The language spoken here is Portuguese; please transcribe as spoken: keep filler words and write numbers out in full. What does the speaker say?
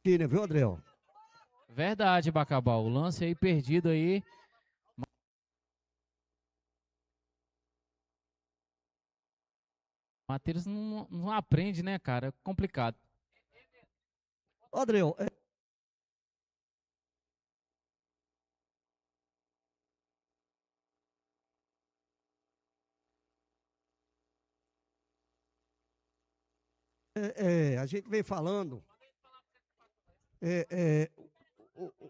Argentina, viu, Adriel? Verdade, Bacabal. O lance aí perdido aí. Matheus não, não aprende, né, cara? É complicado. Ô, Adriel, é, é, é, a gente vem falando, é, é, o, o-